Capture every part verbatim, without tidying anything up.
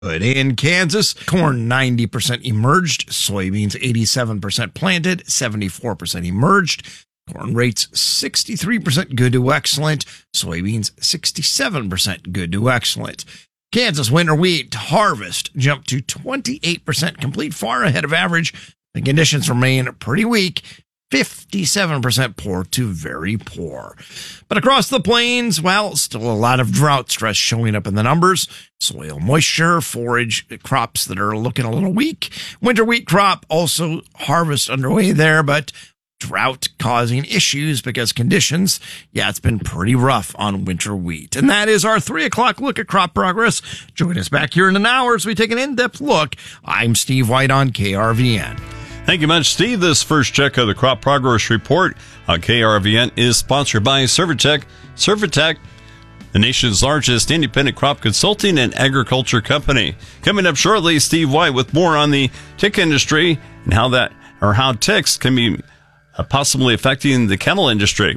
Good. In Kansas, corn ninety percent emerged, soybeans eighty-seven percent planted, seventy-four percent emerged. Corn rates sixty-three percent good to excellent, soybeans sixty-seven percent good to excellent. Kansas winter wheat harvest jumped to twenty-eight percent complete, far ahead of average. The conditions remain pretty weak, fifty-seven percent poor to very poor. But across the plains, well, still a lot of drought stress showing up in the numbers. Soil moisture, forage crops that are looking a little weak. Winter wheat crop also harvest underway there, but drought causing issues because conditions, yeah, it's been pretty rough on winter wheat. And that is our three o'clock look at crop progress. Join us back here in an hour as we take an in-depth look. I'm Steve White on K R V N. Thank you much, Steve. This first check of the Crop Progress Report on K R V N is sponsored by Servitech. Servitech, the nation's largest independent crop consulting and agriculture company. Coming up shortly, Steve White with more on the tick industry and how that, or how ticks can be uh, possibly affecting the cattle industry.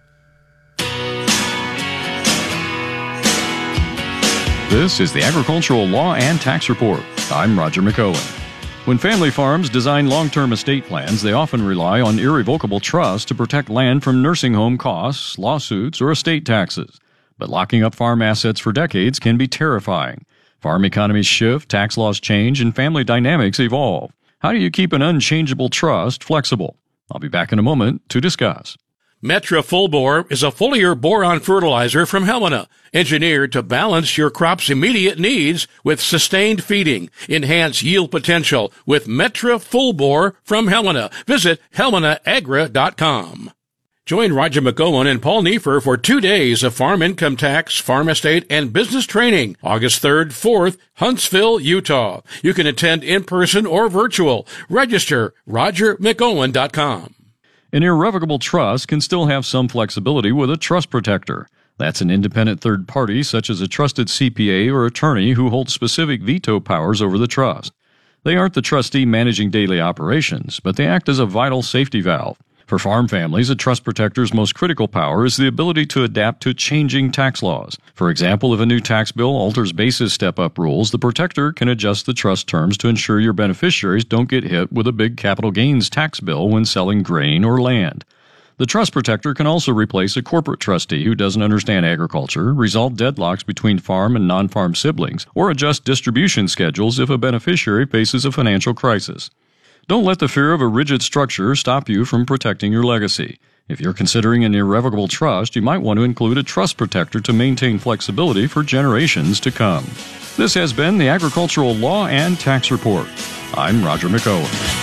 This is the Agricultural Law and Tax Report. I'm Roger McOwen. When family farms design long-term estate plans, they often rely on irrevocable trusts to protect land from nursing home costs, lawsuits, or estate taxes. But locking up farm assets for decades can be terrifying. Farm economies shift, tax laws change, and family dynamics evolve. How do you keep an unchangeable trust flexible? I'll be back in a moment to discuss. Metra Full Bore is a foliar boron fertilizer from Helena, engineered to balance your crop's immediate needs with sustained feeding. Enhance yield potential with Metra Full Bore from Helena. Visit helena agra dot com. Join Roger McOwen and Paul Neiffer for two days of farm income tax, farm estate, and business training, August third, fourth, Huntsville, Utah. You can attend in person or virtual. Register roger mcowen dot com. An irrevocable trust can still have some flexibility with a trust protector. That's an independent third party, such as a trusted C P A or attorney who holds specific veto powers over the trust. They aren't the trustee managing daily operations, but they act as a vital safety valve. For farm families, a trust protector's most critical power is the ability to adapt to changing tax laws. For example, if a new tax bill alters basis step-up rules, the protector can adjust the trust terms to ensure your beneficiaries don't get hit with a big capital gains tax bill when selling grain or land. The trust protector can also replace a corporate trustee who doesn't understand agriculture, resolve deadlocks between farm and non-farm siblings, or adjust distribution schedules if a beneficiary faces a financial crisis. Don't let the fear of a rigid structure stop you from protecting your legacy. If you're considering an irrevocable trust, you might want to include a trust protector to maintain flexibility for generations to come. This has been the Agricultural Law and Tax Report. I'm Roger McOwen.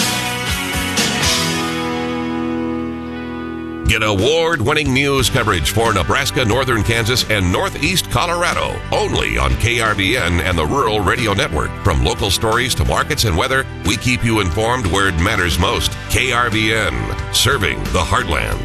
Get award-winning news coverage for Nebraska, northern Kansas, and northeast Colorado. Only on K R V N and the Rural Radio Network. From local stories to markets and weather, we keep you informed where it matters most. K R V N, serving the heartland.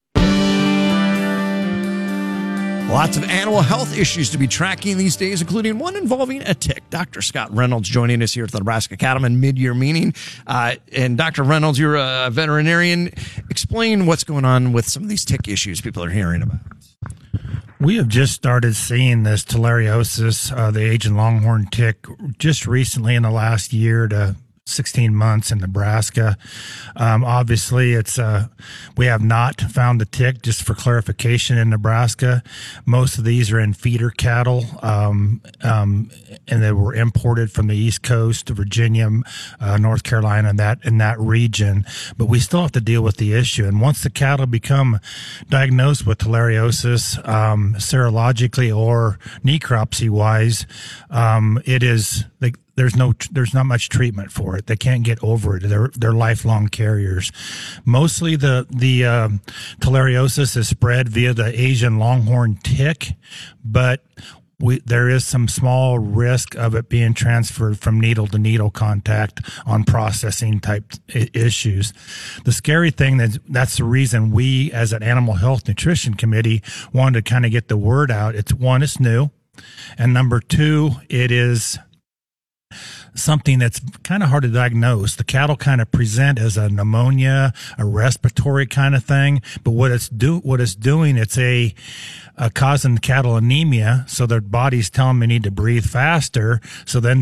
Lots of animal health issues to be tracking these days, including one involving a tick. Doctor Scott Reynolds joining us here at the Nebraska Cattlemen mid-year meeting. Uh, and Doctor Reynolds, you're a veterinarian. Explain what's going on with some of these tick issues people are hearing about. We have just started seeing this tulariosis, uh, the Asian longhorn tick, just recently in the last year to sixteen months in Nebraska. Um, obviously, it's uh, we have not found the tick, just for clarification, in Nebraska. Most of these are in feeder cattle, um, um, and they were imported from the East Coast to Virginia, uh, North Carolina, and that in that region. But we still have to deal with the issue. And once the cattle become diagnosed with tulariosis, um, serologically or necropsy-wise, um, it is like There's no, there's not much treatment for it. They can't get over it. They're, they're lifelong carriers. Mostly the, the, um, tulariosis is spread via the Asian longhorn tick, but we, there is some small risk of it being transferred from needle to needle contact on processing type issues. The scary thing that that's the reason we, as an animal health nutrition committee, wanted to kind of get the word out. It's one, it's new. And number two, it is, something that's kind of hard to diagnose. The cattle kind of present as a pneumonia, a respiratory kind of thing, but what it's do what it's doing, it's a, a causing cattle anemia, so their bodies tell them they need to breathe faster. So then